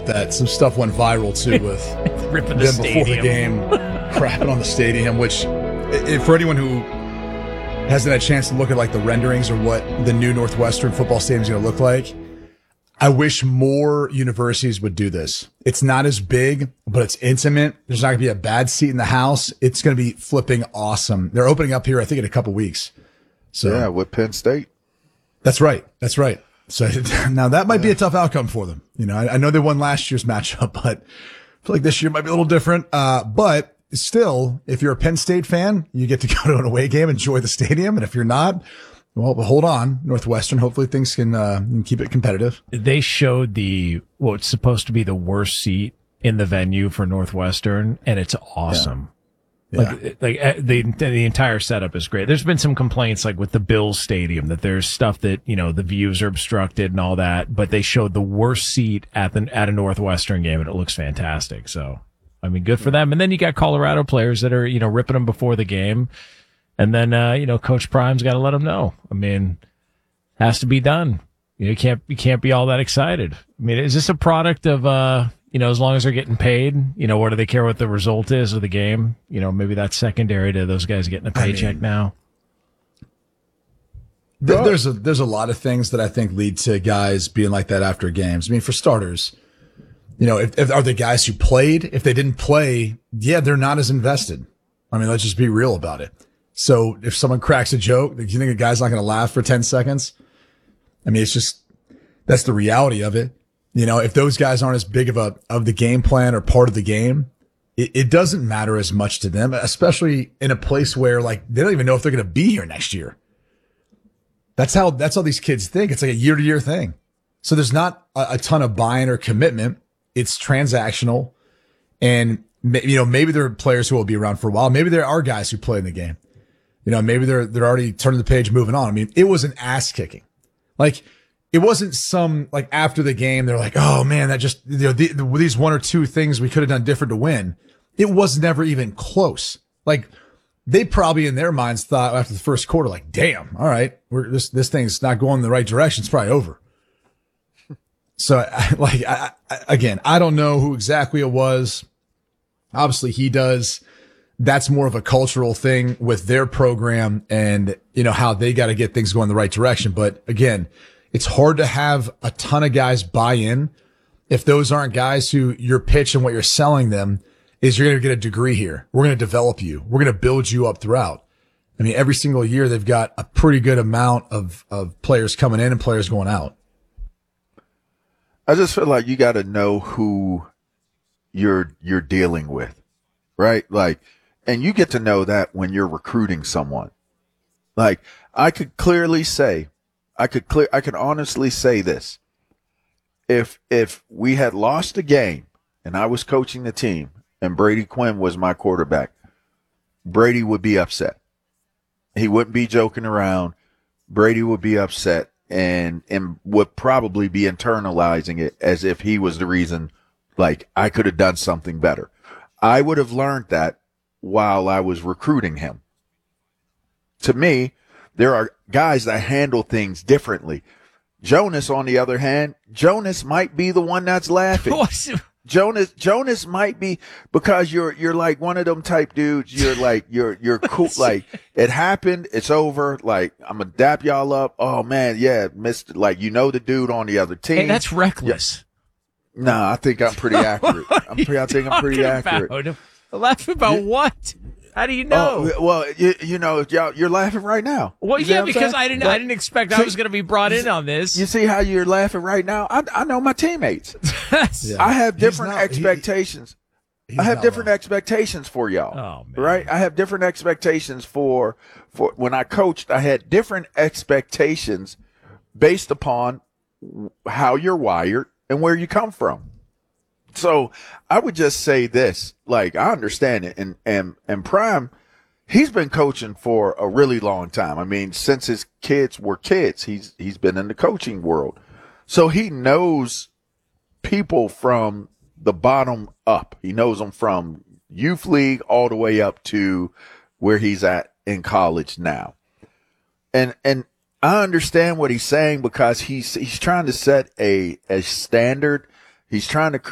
that some stuff went viral too with ripping the stadium before the game, crapping on the stadium. Which, for anyone who hasn't had a chance to look at like the renderings or what the new Northwestern football stadium is going to look like, I wish more universities would do this. It's not as big, but it's intimate. There's not going to be a bad seat in the house. It's going to be flipping awesome. They're opening up here, I think, in a couple weeks. So yeah, with Penn State. That's right. That's right. So now that might be a tough outcome for them. You know, I know they won last year's matchup, but I feel like this year might be a little different. But still, if you're a Penn State fan, you get to go to an away game, enjoy the stadium. And if you're not, well, hold on, Northwestern. Hopefully things can keep it competitive. They showed what's supposed to be the worst seat in the venue for Northwestern, and it's awesome. Yeah. The entire setup is great. There's been some complaints like with the Bills Stadium that there's stuff that, you know, the views are obstructed and all that, but they showed the worst seat at a Northwestern game, and it looks fantastic. So, I mean, good for them. And then you got Colorado players that are, you know, ripping them before the game. And then, you know, Coach Prime's got to let them know. I mean, has to be done. You can't be all that excited. I mean, is this a product of, you know, as long as they're getting paid, you know, what do they care what the result is of the game? You know, maybe that's secondary to those guys getting a paycheck now. There's a lot of things that I think lead to guys being like that after games. I mean, for starters, you know, if are the guys who played, if they didn't play, yeah, they're not as invested. I mean, let's just be real about it. So if someone cracks a joke, do you think a guy's not going to laugh for 10 seconds? I mean, that's the reality of it. You know, if those guys aren't as big of the game plan or part of the game, it doesn't matter as much to them, especially in a place where like they don't even know if they're going to be here next year. That's how these kids think. It's like a year to year thing. So there's not a ton of buy-in or commitment. It's transactional. And you know, maybe there are players who will be around for a while. Maybe there are guys who play in the game. You know, maybe they're already turning the page, moving on. I mean, it was an ass kicking. Like, it wasn't some, like, after the game, they're like, oh man, that just, you know, these one or two things we could have done different to win. It was never even close. Like, they probably in their minds thought after the first quarter, like, damn, all right, this thing's not going in the right direction. It's probably over. So, again, I don't know who exactly it was. Obviously he does. That's more of a cultural thing with their program and, you know, how they got to get things going the right direction. But again, it's hard to have a ton of guys buy in if those aren't guys who your pitch and what you're selling them is you're going to get a degree here. We're going to develop you. We're going to build you up throughout. I mean, every single year they've got a pretty good amount of players coming in and players going out. I just feel like you got to know who you're dealing with, right? Like, and you get to know that when you're recruiting someone. Like, I could honestly say this. If we had lost a game and I was coaching the team and Brady Quinn was my quarterback, Brady would be upset. He wouldn't be joking around. Brady would be upset and would probably be internalizing it as if he was the reason, like, I could have done something better. I would have learned that while I was recruiting him. To me, there are guys that handle things differently. Jonas, on the other hand, Jonas might be the one that's laughing. Jonas might be, because you're like one of them type dudes. You're like, you're cool. Like, it happened. It's over. Like, I'm going to dap y'all up. Oh man. Yeah. Mr. Like, you know, the dude on the other team. Hey, that's reckless. Yeah. No, I think I'm pretty accurate. I think I'm pretty accurate. Laughing about what? How do you know? Well, you know, you're laughing right now. Well, yeah, because I didn't expect I was going to be brought in on this. You see how you're laughing right now? I know my teammates. Yeah. I have different expectations. I have different expectations for y'all. Oh, right? I have different expectations for when I coached. I had different expectations based upon how you're wired and where you come from. So I would just say this, like, I understand it. And Prime, he's been coaching for a really long time. I mean, since his kids were kids, he's been in the coaching world. So he knows people from the bottom up. He knows them from youth league all the way up to where he's at in college now. And I understand what he's saying, because he's trying to set a standard. He's trying to